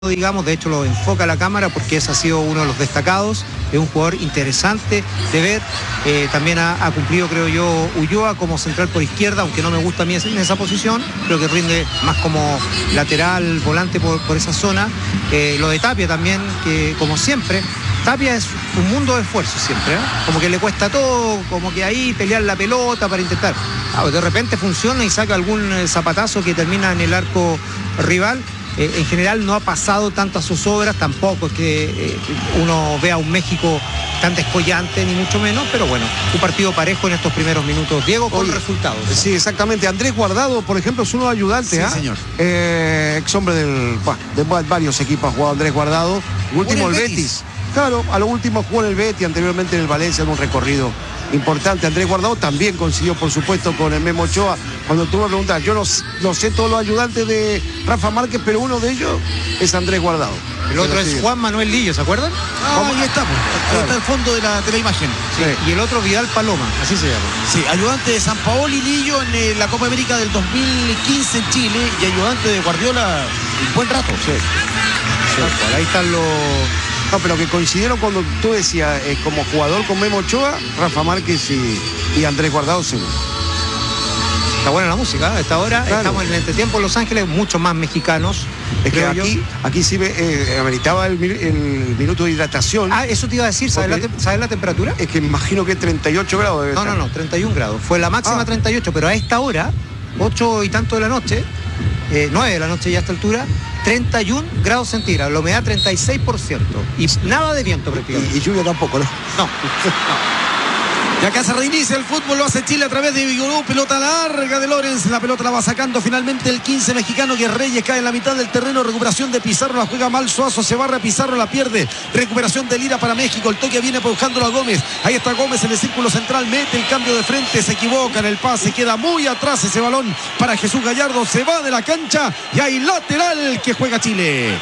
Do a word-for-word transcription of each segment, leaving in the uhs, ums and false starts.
digamos, de hecho lo enfoca la cámara porque ese ha sido uno de los destacados, es un jugador interesante de ver, eh, también ha, ha cumplido, creo yo, Ulloa como central por izquierda, aunque no me gusta a mí en esa posición, creo que rinde más como lateral, volante por, por esa zona. Eh, lo de Tapia también, que como siempre, Tapia es un mundo de esfuerzo siempre, ¿eh? Como que le cuesta todo, como que ahí pelear la pelota para intentar. Ah, de repente funciona y saca algún eh, zapatazo que termina en el arco rival. Eh, en general no ha pasado tanto a sus obras, tampoco es que eh, uno vea un México tan descollante, ni mucho menos, pero bueno, un partido parejo en estos primeros minutos. Diego, con Oye, resultados. Sí, exactamente. Andrés Guardado, por ejemplo, es uno de ayudantes. Sí, ¿eh? señor. Eh, ex hombre del, bah, de varios equipos ha jugado Andrés Guardado. El último el, el Betis. Betis. Claro, a lo último jugó en el Betis, anteriormente en el Valencia, en un recorrido importante. Andrés Guardado también consiguió, por supuesto, con el Memo Ochoa. Cuando tú me preguntas, yo no, no sé todos los ayudantes de Rafa Márquez, pero uno de ellos es Andrés Guardado. El otro es Juan Manuel Lillo, ¿se acuerdan? Ah, ahí estamos, ahí claro. Está el fondo de la, de la imagen. Sí. Sí. Y el otro Vidal Paloma, así se llama. Sí, ayudante de San Paoli Lillo en eh, la Copa América del dos mil quince en Chile y ayudante de Guardiola un buen rato. Sí. Sí. Sí. Ahí están los... No, pero que coincidieron cuando tú decías, eh, como jugador con Memo Ochoa, Rafa Márquez y, y Andrés Guardado, sí. Está buena la música, ¿eh? A esta hora claro. Estamos en el entretiempo en Los Ángeles, muchos más mexicanos. Es que aquí, aquí sí eh, ameritaba el, el minuto de hidratación. Ah, eso te iba a decir, ¿sabes, okay. la, ¿sabes la temperatura? Es que imagino que treinta y ocho grados debe No, estar. no, no, treinta y un grados. Fue la máxima ah. treinta y ocho, pero a esta hora, ocho y tanto de la noche, eh, nueve de la noche ya a esta altura, treinta y un grados centígrados, la humedad treinta y seis por ciento y nada de viento prácticamente. Y, y lluvia tampoco, ¿no? No. no. Y acá se reinicia el fútbol, lo hace Chile a través de Vigorú, pelota larga de Lorenz, la pelota la va sacando finalmente el quince mexicano, que Reyes cae en la mitad del terreno, recuperación de Pizarro, la juega mal Suazo, se barra Pizarro, la pierde, recuperación de Lira para México, el toque viene buscándolo a Gómez, ahí está Gómez en el círculo central, mete el cambio de frente, se equivoca en el pase, queda muy atrás ese balón para Jesús Gallardo, se va de la cancha y hay lateral que juega Chile.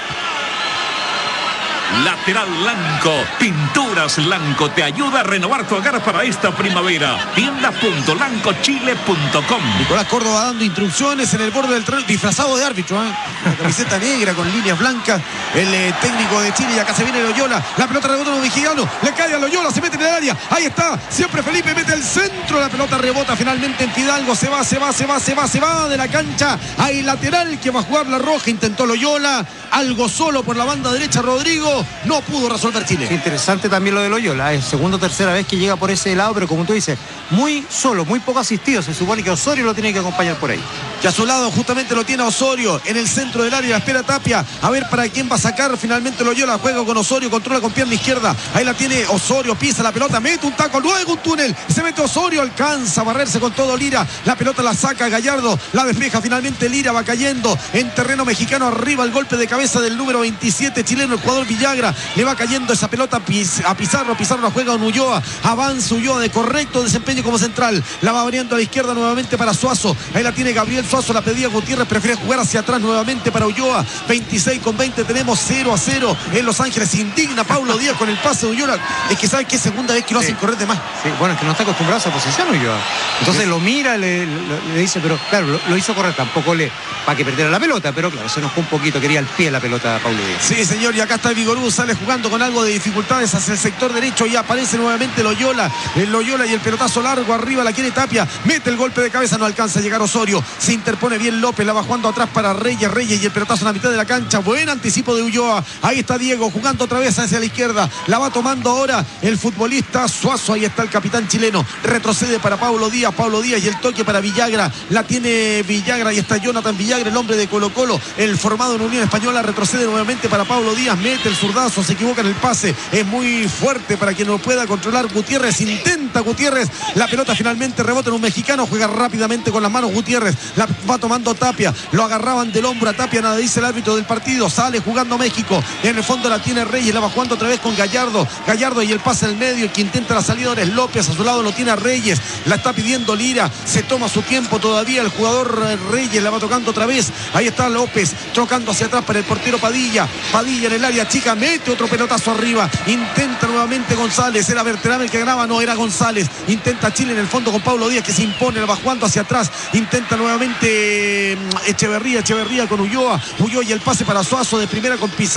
Lateral Lanco, Pinturas Lanco te ayuda a renovar tu hogar para esta primavera. tienda punto lanco chile punto com. Nicolás Córdoba dando instrucciones en el borde del terreno, disfrazado de árbitro, ¿eh? La camiseta negra con líneas blancas, el eh, técnico de Chile, y acá se viene Loyola, la pelota rebota a los mexicanos, le cae a Loyola, se mete en el área, ahí está, siempre Felipe mete el centro, la pelota rebota finalmente en Fidalgo, se va, se va, se va, se va, se va de la cancha, hay lateral que va a jugar la roja, intentó Loyola, algo solo por la banda derecha Rodrigo, no pudo resolver Chile. Interesante también lo de Loyola, es segunda o tercera vez que llega por ese lado, pero como tú dices, muy solo, muy poco asistido, se supone que Osorio lo tiene que acompañar por ahí. Que a su lado justamente lo tiene Osorio en el centro del área, la espera Tapia, a ver para quién va a sacar finalmente Loyola, juega con Osorio, controla con pierna izquierda, ahí la tiene Osorio, pisa la pelota, mete un taco, luego un túnel, se mete Osorio, alcanza a barrerse con todo Lira, la pelota la saca Gallardo, la despeja finalmente Lira, va cayendo en terreno mexicano, arriba el golpe de cabeza del número veintisiete chileno, el jugador Villagra, le va cayendo esa pelota a Pizarro, Pizarro la juega con Ulloa, avanza Ulloa de correcto desempeño como central, la va abriendo a la izquierda nuevamente para Suazo, ahí la tiene Gabriel Suazo, la pedía Gutiérrez, prefiere jugar hacia atrás nuevamente para Ulloa, veintiséis con veinte, tenemos cero a cero en Los Ángeles, indigna Paulo Díaz con el pase de Ulloa, es que sabe que es segunda vez que lo hacen sí. correr de más. Sí, bueno, es que no está acostumbrado a esa posición Ulloa, entonces lo mira, le, le, le dice, pero claro, lo, lo hizo correr, tampoco le, para que perdiera la pelota, pero claro, se enojó un poquito, quería el pie la pelota Paulo Díaz. Sí, señor, y acá está Vigorú, sale jugando con algo de dificultades hacia el sector derecho y aparece nuevamente Loyola, el Loyola y el pelotazo largo arriba, la quiere Tapia, mete el golpe de cabeza, no alcanza a llegar Osorio, se interpone bien López, la va jugando atrás para Reyes, Reyes y el pelotazo en la mitad de la cancha, buen anticipo de Ulloa, ahí está Diego jugando otra vez hacia la izquierda, la va tomando ahora el futbolista Suazo, ahí está el capitán chileno, retrocede para Paulo Díaz, Paulo Díaz y el toque para Villagra, la tiene Villagra y está Jonathan Villagra, el hombre de Colo Colo, el formado en Unión Española, retrocede nuevamente para Paulo Díaz, mete el zurdazo, se equivoca en el pase, es muy fuerte para quien lo pueda controlar Gutiérrez, intenta Gutiérrez, la pelota finalmente rebota en un mexicano, juega rápidamente con las manos Gutiérrez, la va tomando Tapia, lo agarraban del hombro a Tapia, nada dice el árbitro del partido, sale jugando México, en el fondo la tiene Reyes, la va jugando otra vez con Gallardo, Gallardo y el pase en el medio, el que intenta la salida ahora es López, a su lado lo tiene a Reyes, la está pidiendo Lira, se toma su tiempo todavía el jugador Reyes, la va tocando otra vez, ahí está López, trocando hacia atrás para el portero Padilla, Padilla en el área chica, mete otro pelotazo arriba, intenta nuevamente González, era Berterame el que ganaba, no era González, intenta Chile en el fondo con Paulo Díaz que se impone, la va jugando hacia atrás, intenta nuevamente nuevamente Echeverría, Echeverría con Ulloa, Ulloa y el pase para Suazo de primera con Pizarro.